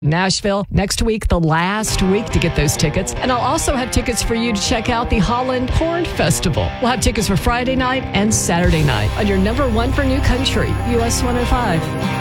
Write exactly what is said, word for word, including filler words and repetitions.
Nashville next week, the last week to get those tickets. And I'll also have tickets for you to check out the Holland Porn Festival. We'll have tickets for Friday night and Saturday night on your number one for new country, U S one oh five.